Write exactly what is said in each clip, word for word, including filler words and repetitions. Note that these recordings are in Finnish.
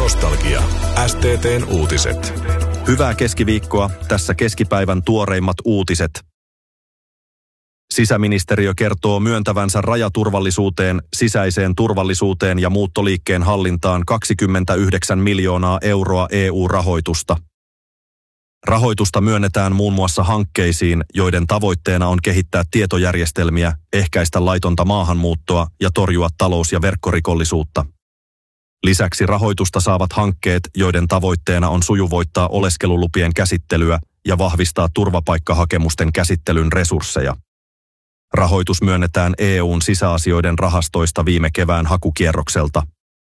Nostalgia. S T T:n uutiset. Hyvää keskiviikkoa. Tässä keskipäivän tuoreimmat uutiset. Sisäministeriö kertoo myöntävänsä rajaturvallisuuteen, sisäiseen turvallisuuteen ja muuttoliikkeen hallintaan kaksikymmentäyhdeksän miljoonaa euroa E U-rahoitusta. Rahoitusta myönnetään muun muassa hankkeisiin, joiden tavoitteena on kehittää tietojärjestelmiä, ehkäistä laitonta maahanmuuttoa ja torjua talous- ja verkkorikollisuutta. Lisäksi rahoitusta saavat hankkeet, joiden tavoitteena on sujuvoittaa oleskelulupien käsittelyä ja vahvistaa turvapaikkahakemusten käsittelyn resursseja. Rahoitus myönnetään E U:n sisäasioiden rahastoista viime kevään hakukierrokselta.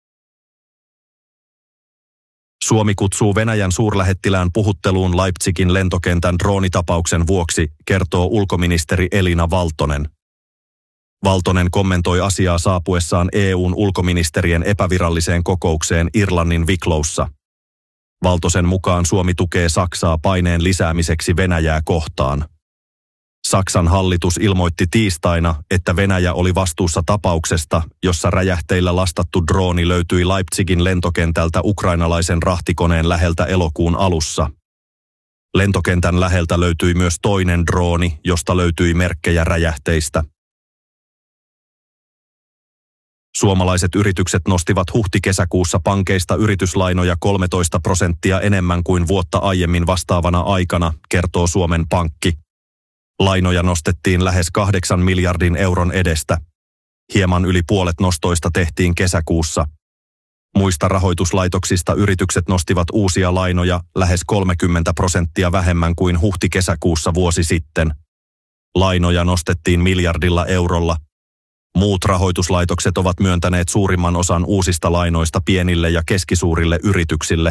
Suomi kutsuu Venäjän suurlähettilään puhutteluun Leipzigin lentokentän droonitapauksen vuoksi, kertoo ulkoministeri Elina Valtonen. Valtonen kommentoi asiaa saapuessaan E U:n ulkoministerien epäviralliseen kokoukseen Irlannin Wicklowssa. Valtosen mukaan Suomi tukee Saksaa paineen lisäämiseksi Venäjää kohtaan. Saksan hallitus ilmoitti tiistaina, että Venäjä oli vastuussa tapauksesta, jossa räjähteillä lastattu drooni löytyi Leipzigin lentokentältä ukrainalaisen rahtikoneen läheltä elokuun alussa. Lentokentän läheltä löytyi myös toinen drooni, josta löytyi merkkejä räjähteistä. Suomalaiset yritykset nostivat huhti-kesäkuussa pankeista yrityslainoja kolmetoista prosenttia enemmän kuin vuotta aiemmin vastaavana aikana, kertoo Suomen Pankki. Lainoja nostettiin lähes kahdeksan miljardin euron edestä. Hieman yli puolet nostoista tehtiin kesäkuussa. Muista rahoituslaitoksista yritykset nostivat uusia lainoja lähes kolmekymmentä prosenttia vähemmän kuin huhti-kesäkuussa vuosi sitten. Lainoja nostettiin miljardilla eurolla. Muut rahoituslaitokset ovat myöntäneet suurimman osan uusista lainoista pienille ja keskisuurille yrityksille.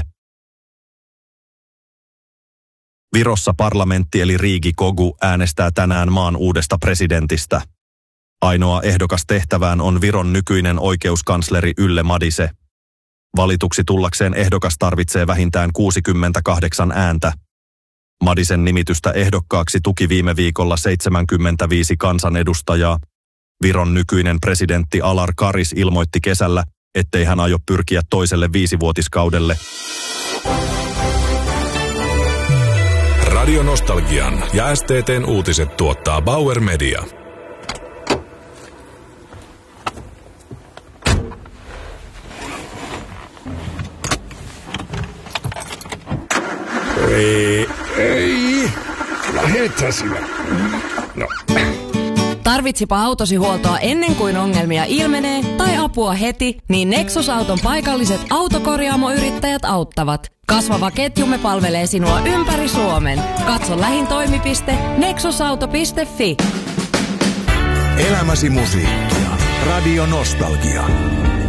Virossa parlamentti eli Riigikogu äänestää tänään maan uudesta presidentistä. Ainoa ehdokas tehtävään on Viron nykyinen oikeuskansleri Ülle Madise. Valituksi tullakseen ehdokas tarvitsee vähintään kuusikymmentäkahdeksan ääntä. Madisen nimitystä ehdokkaaksi tuki viime viikolla seitsemänkymmentäviisi kansanedustajaa. Viron nykyinen presidentti Alar Karis ilmoitti kesällä, ettei hän aio pyrkiä toiselle viisivuotiskaudelle. Radio Nostalgian ja S T T:n uutiset tuottaa Bauer Media. Ei, ei, lähetään sinä. No. Tarvitsipa autosi huoltoa ennen kuin ongelmia ilmenee tai apua heti, niin Nexus-auton paikalliset autokorjaamoyrittäjät auttavat. Kasvava ketjumme palvelee sinua ympäri Suomen. Katso lähin toimipiste nexusauto piste fi. Elämäsi musiikkia. Radio Nostalgia.